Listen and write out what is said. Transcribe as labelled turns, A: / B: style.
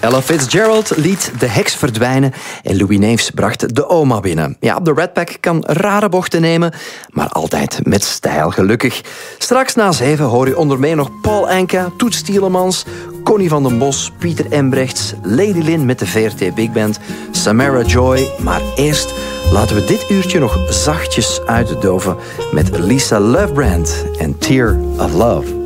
A: Ella Fitzgerald liet de heks verdwijnen en Louis Neefs bracht de oma binnen. Ja, de Rat Pack kan rare bochten nemen, maar altijd met stijl, gelukkig. Straks na 7 hoor je onder meer nog Paul Anka, Toets Tielemans, Connie van den Bos, Pieter Embrechts, Lady Lynn met de VRT Big Band, Samara Joy. Maar eerst laten we dit uurtje nog zachtjes uitdoven met Lisa Lovebrand en Tear of Love.